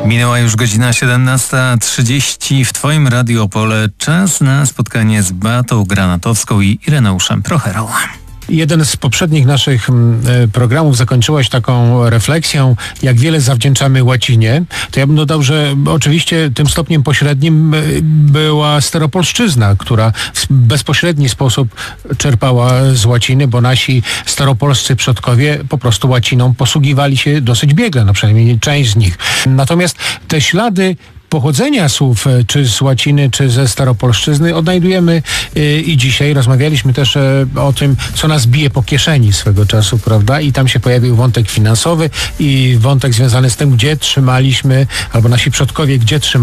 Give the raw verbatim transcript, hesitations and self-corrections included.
Minęła już godzina siedemnasta trzydzieści w Twoim Radiu Opole. Czas na spotkanie z Beatą Granatowską i Ireneuszem Procherą. Jeden z poprzednich naszych programów zakończyłaś taką refleksją, jak wiele zawdzięczamy łacinie. To ja bym dodał, że oczywiście tym stopniem pośrednim była staropolszczyzna, która w bezpośredni sposób czerpała z łaciny, bo nasi staropolscy przodkowie po prostu łaciną posługiwali się dosyć biegle, no przynajmniej część z nich. Natomiast te ślady pochodzenia słów, czy z łaciny, czy ze staropolszczyzny odnajdujemy yy, i dzisiaj. Rozmawialiśmy też e, o tym, co nas bije po kieszeni swego czasu, prawda? I tam się pojawił wątek finansowy i wątek związany z tym, gdzie trzymaliśmy, albo nasi przodkowie, gdzie trzymali